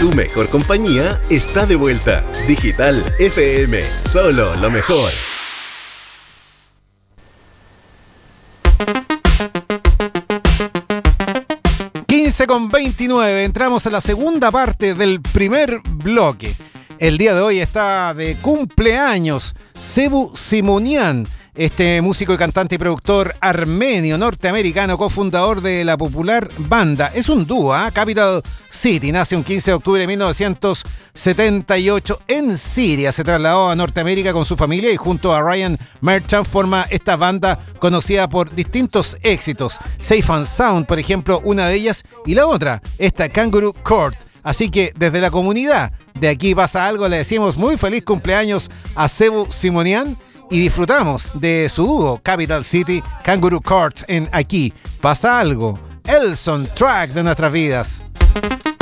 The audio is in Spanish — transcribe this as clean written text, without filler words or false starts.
Tu mejor compañía está de vuelta. Digital FM, solo lo mejor. Con 29, entramos a la segunda parte del primer bloque. El día de hoy está de cumpleaños Zebu Simonian, este músico y cantante y productor armenio norteamericano, cofundador de la popular banda. Es un dúo, Capital City. Nace un 15 de octubre de 1978 en Siria. Se trasladó a Norteamérica con su familia y junto a Ryan Merchant forma esta banda conocida por distintos éxitos. Safe and Sound, por ejemplo, una de ellas, y la otra, esta Kangaroo Court. Así que desde la comunidad de Aquí Pasa Algo le decimos muy feliz cumpleaños a Zebu Simonian y disfrutamos de su dúo Capital City, Kangaroo Court en Aquí Pasa Algo, el soundtrack de nuestras vidas.